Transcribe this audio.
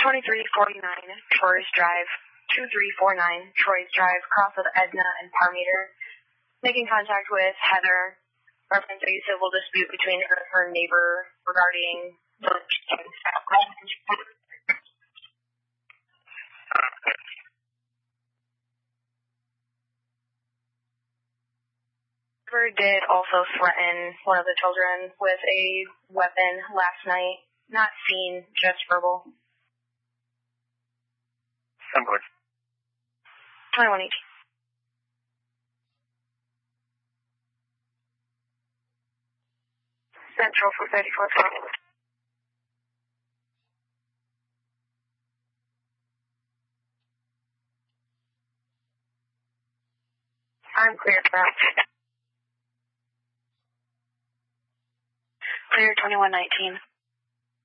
2349 Troyes Drive, 2349 Troyes Drive, cross of Edna and Parmeter. Making contact with Heather, reference a civil dispute between her and her neighbor regarding the Heather did also threaten one of the children with a weapon last night. Not seen, just verbal. 2118. Central for 3412. I'm clear for that. Clear 2119.